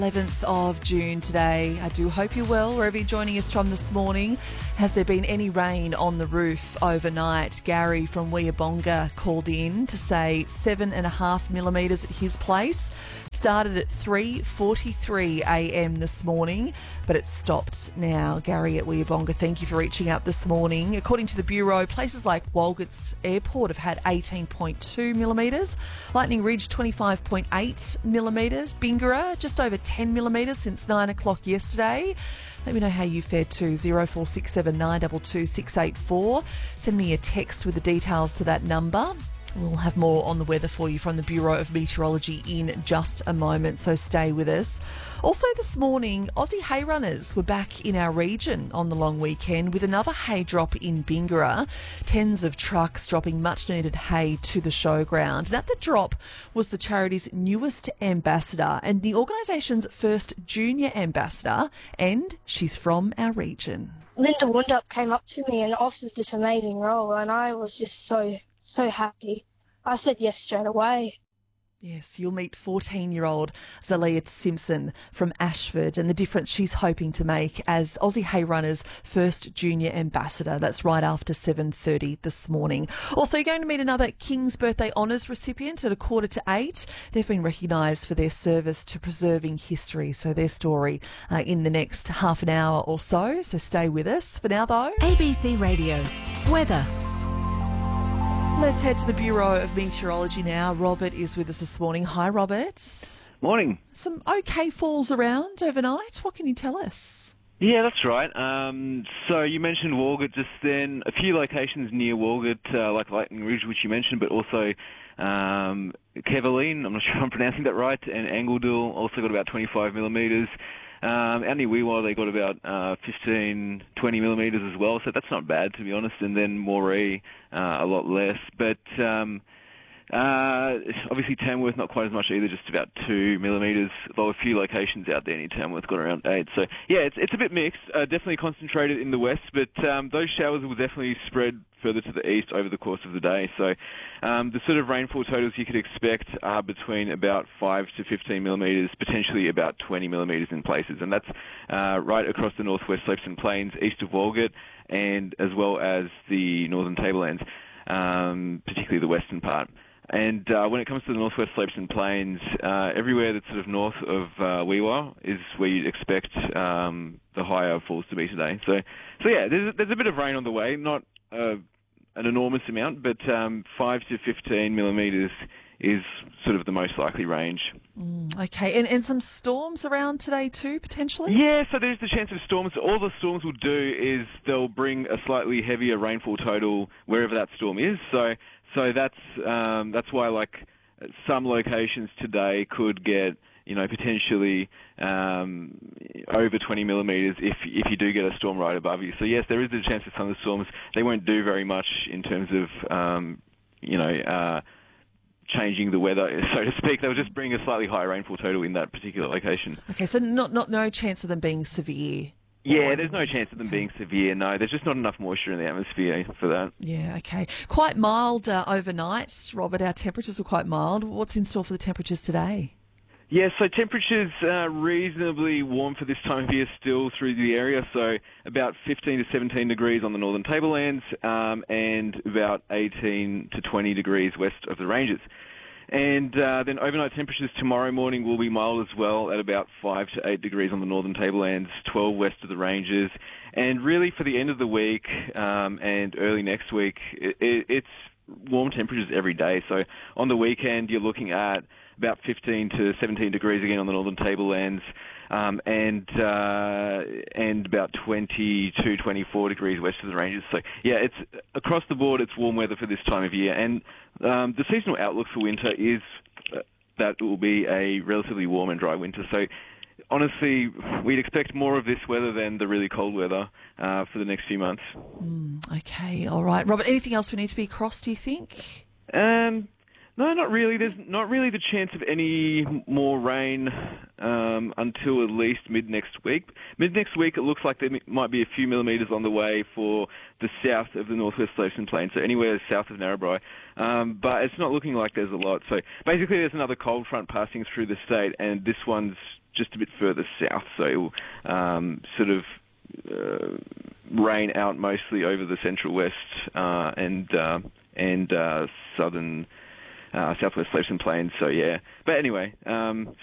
11th of June today. I do hope you're well wherever you're joining us from this morning. Has there been any rain on the roof overnight? Gary from Weeabonga called in to say 7.5 millimetres at his place. Started at 3:43am this morning, but it's stopped now. Gary at Weeabonga, thank you for reaching out this morning. According to the Bureau, places like Walgett's Airport have had 18.2 millimetres. Lightning Ridge, 25.8 millimetres. Bingara, just over 10 millimetres since 9 o'clock yesterday. Let me know how you fared too. 0467 922 684. Send me a text with the details to that number. We'll have more on the weather for you from the Bureau of Meteorology in just a moment, so stay with us. Also this morning, Aussie hay runners were back in our region on the long weekend with another hay drop in Bingara. Tens of trucks dropping much needed hay to the showground. And at the drop was the charity's newest ambassador and the organisation's first junior ambassador, and she's from our region. Linda Wundup came up to me and offered this amazing role, and I was just so happy. I said yes straight away. Yes, you'll meet 14-year-old Zalia Simpson from Ashford and the difference she's hoping to make as Aussie Hay Runners' first junior ambassador. That's right after 7:30 this morning. Also, you're going to meet another King's Birthday Honours recipient at 7:45. They've been recognised for their service to preserving history, so their story in the next half an hour or so. So stay with us. For now, though, ABC Radio Weather. Let's head to the Bureau of Meteorology now. Robert is with us this morning. Hi, Robert. Morning. Some okay falls around overnight. What can you tell us? Yeah, that's right. So you mentioned Walgett just then. A few locations near Walgett, like Lightning Ridge, which you mentioned, but also Kevaline, I'm not sure if I'm pronouncing that right, and Angledale also got about 25 millimetres. Out near Weewa, they got about 15, 20 millimetres as well, so that's not bad, to be honest. And then Moree, a lot less. But obviously Tamworth, not quite as much either, just about 2 millimetres, though a few locations out there near Tamworth got around 8. So, yeah, it's a bit mixed, definitely concentrated in the west, but those showers will definitely spread further to the east over the course of the day. So the sort of rainfall totals you could expect are between about 5 to 15 millimetres, potentially about 20 millimetres in places. And that's right across the northwest slopes and plains east of Walgett, and as well as the northern tablelands, particularly the western part. And when it comes to the northwest slopes and plains, everywhere that's sort of north of Weewa is where you'd expect the higher falls to be today. So yeah, there's a bit of rain on the way, not an enormous amount, but 5 to 15 millimetres is sort of the most likely range. Okay, and some storms around today too, potentially? Yeah, so there's the chance of storms. All the storms will do is they'll bring a slightly heavier rainfall total wherever that storm is. So that's why, like, some locations today could get, potentially over 20 millimetres if you do get a storm right above you. So yes, there is a chance of thunderstorms. They won't do very much in terms of, changing the weather, so to speak. They'll just bring a slightly higher rainfall total in that particular location. Okay, so no chance of them being severe? Yeah, there's no chance of them being severe, no. There's just not enough moisture in the atmosphere for that. Yeah, okay. Quite mild overnight, Robert. Our temperatures were quite mild. What's in store for the temperatures today? Yeah, so temperatures are reasonably warm for this time of year still through the area, so about 15 to 17 degrees on the northern tablelands, and about 18 to 20 degrees west of the ranges. And then overnight temperatures tomorrow morning will be mild as well at about 5 to 8 degrees on the northern tablelands, 12 west of the ranges. And really for the end of the week and early next week, it's warm temperatures every day. So on the weekend, you're looking at about 15 to 17 degrees again on the northern tablelands, and about 20 to 24 degrees west of the ranges. So yeah, it's across the board. It's warm weather for this time of year, and the seasonal outlook for winter is that it will be a relatively warm and dry winter. So honestly, we'd expect more of this weather than the really cold weather for the next few months. Okay, all right, Robert. Anything else we need to be across, do you think? No, not really. There's not really the chance of any more rain until at least mid-next week. Mid-next week, it looks like there might be a few millimetres on the way for the south of the northwest slopes and plains, so anywhere south of Narrabri. But it's not looking like there's a lot. So basically there's another cold front passing through the state, and this one's just a bit further south. So it will sort of rain out mostly over the central west and southern southwest slopes and plains. So yeah, but anyway,